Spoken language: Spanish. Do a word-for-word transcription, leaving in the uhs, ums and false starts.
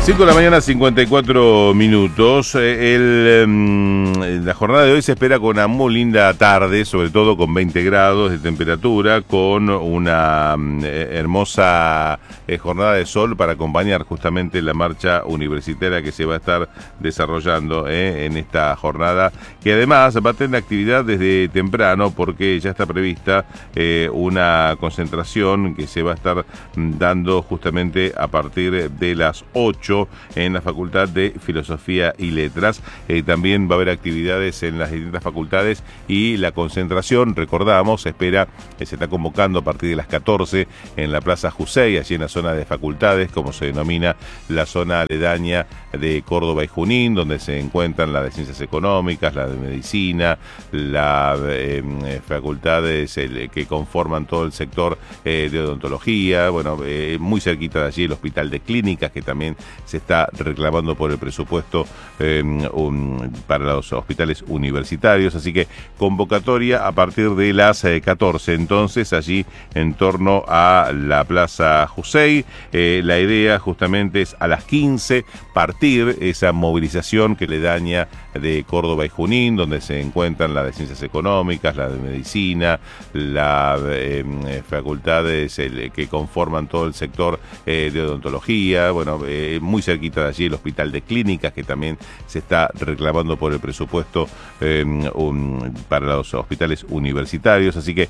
cinco de la mañana, cincuenta y cuatro minutos. El, um, la jornada de hoy se espera con una muy linda tarde, sobre todo con veinte grados de temperatura, con una um, hermosa eh, jornada de sol para acompañar justamente la marcha universitaria que se va a estar desarrollando eh, en esta jornada, que además va a tener actividad desde temprano porque ya está prevista eh, una concentración que se va a estar dando justamente a partir de las ocho en la Facultad de Filosofía y Letras. Eh, también va a haber actividades en las distintas facultades y la concentración, recordamos, se espera que se está convocando a partir de las catorce en la Plaza Jusey, allí en la zona de facultades, como se denomina la zona aledaña de Córdoba y Junín, donde se encuentran la de Ciencias Económicas, la de Medicina, la eh, facultades el, que conforman todo el sector eh, de odontología, bueno, eh, muy cerquita de allí el Hospital de Clínicas, que también se está reclamando por el presupuesto eh, un, para los hospitales universitarios, así que convocatoria a partir de las eh, catorce, entonces allí en torno a la Plaza Jusey. Eh, la idea justamente es a las quince partir esa movilización que le daña de Córdoba y Junín, donde se encuentran la de Ciencias Económicas, la de Medicina, la eh, facultades el, que conforman todo el sector eh, de odontología, bueno, eh, muy cerquita de allí el Hospital de Clínicas, que también se está reclamando por el presupuesto eh, un, para los hospitales universitarios, así que